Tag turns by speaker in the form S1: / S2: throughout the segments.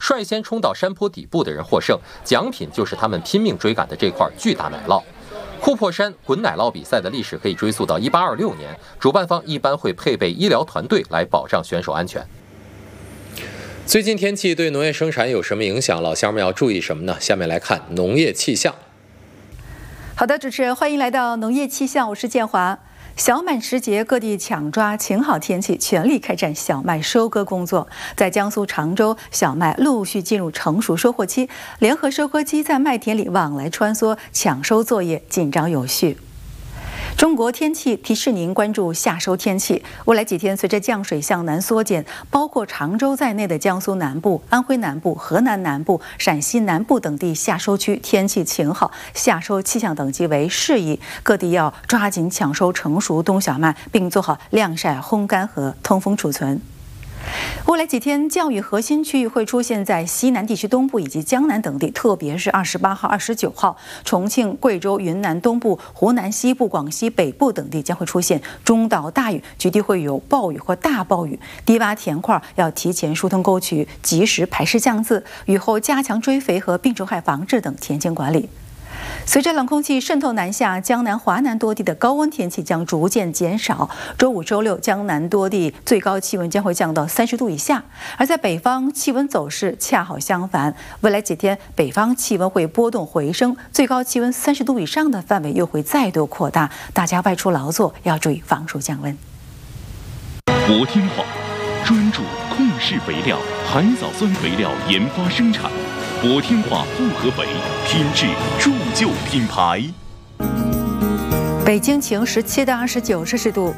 S1: 率先冲到山坡底部的人获胜，奖品就是他们拼命追赶的这块巨大奶酪。库珀山滚奶酪比赛的历史可以追溯到1826年，主办方一般会配备医疗团队来保障选手安全。最近天气对农业生产有什么影响？老乡们要注意什么呢？下面来看农业气象。
S2: 好的，主持人，欢迎来到农业气象，我是建华。小满时节，各地抢抓晴好天气，全力开展小麦收割工作。在江苏常州，小麦陆续进入成熟收获期，联合收割机在麦田里往来穿梭，抢收作业紧张有序。中国天气提示您关注夏收天气。未来几天，随着降水向南缩减，包括常州在内的江苏南部、安徽南部、河南南部、陕西南部等地夏收区天气晴好，夏收气象等级为适宜，各地要抓紧抢收成熟冬小麦，并做好晾晒、烘干和通风储存。未来几天，降雨核心区域会出现在西南地区东部以及江南等地，特别是28号、29号，重庆、贵州、云南东部、湖南西部、广西北部等地将会出现中到大雨，局地会有暴雨或大暴雨。低洼田块要提前疏通沟渠，及时排湿降渍，雨后加强追肥和病虫害防治等田间管理。随着冷空气渗透南下，江南、华南多地的高温天气将逐渐减少。周五、周六，江南多地最高气温将会降到30度以下，而在北方气温走势恰好相反。未来几天，北方气温会波动回升，最高气温30度以上的范围又会再度扩大。大家外出劳作要注意防暑降温。
S3: 国天化专注控制肥料、海藻酸肥料研发生产。国天化复合肥，品质铸就品牌。
S2: 北京晴17到29摄氏度，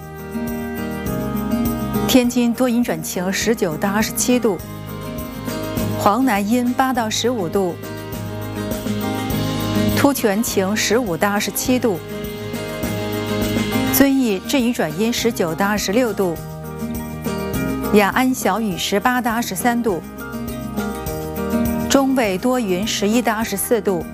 S2: 天津多云转晴19到27度，黄南阴8到15度，突厥晴15到27度，遵义阵雨转阴19到26度，雅安小雨18到23度。中纬多云11到24度，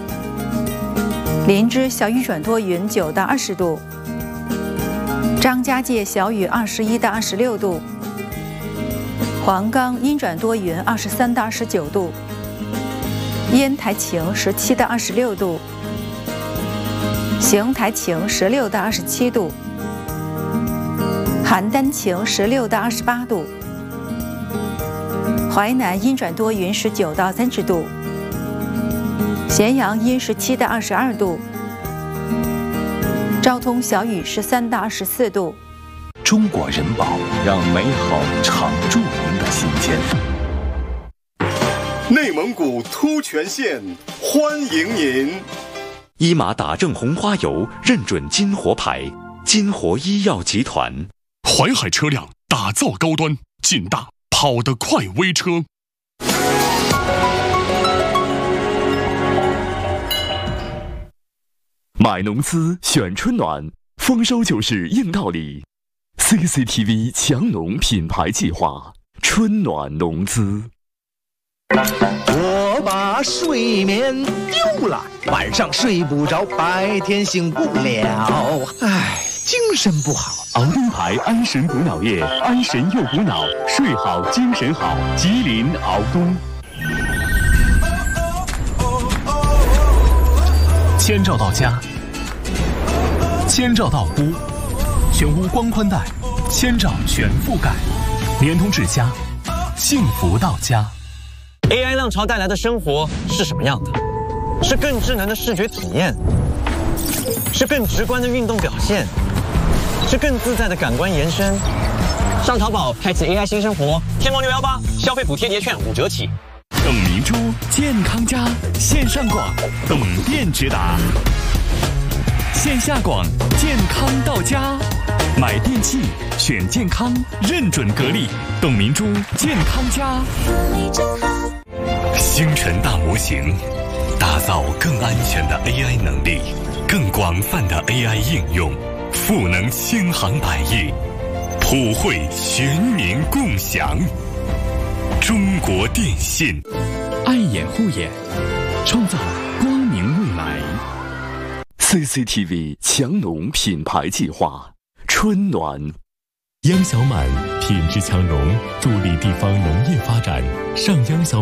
S2: 林芝小雨转多云9到20度，张家界小雨21到26度，黄冈阴转多云23到29度，烟台晴17到26度，邢台晴16到27度，邯郸晴16到28度。淮南阴转多云19到30度，咸阳阴17到22度，昭通小雨13到24度。
S4: 中国人保让美好常驻您的心间。
S5: 内蒙古突厥县欢迎您。
S4: 伊玛打正红花油认准金活牌，金活医药集团。
S6: 淮海车辆打造高端劲大跑得快微车。
S4: 买农资选春暖，丰收就是硬道理。CCTV 强农品牌计划，春暖农资。
S7: 我把睡眠丢了，晚上睡不着，白天醒不了，唉，精神不好。
S3: 敖东牌安神补脑液，安神又补脑，睡好精神好。吉林敖东。
S8: 千兆到家，千兆到屋，全屋光宽带，千兆全覆盖，联通至家，幸福到家。
S9: AI 浪潮带来的生活是什么样的？是更智能的视觉体验，是更直观的运动表现，是更自在的感官延伸。上淘宝开启 AI 新生活，天猫618消费补贴节券5折起。
S3: 董明珠健康家线上广，董店直达；线下广，健康到家。买电器选健康，认准格力，董明珠健康家。星辰大模型，打造更安全的 AI 能力，更广泛的 AI 应用，赋能轻航百亿，普惠全民共享。中国电信，
S10: 爱眼护眼，创造光明未来。
S4: CCTV 强农品牌计划，春暖。
S3: 央小满品质强农，助力地方农业发展。上央小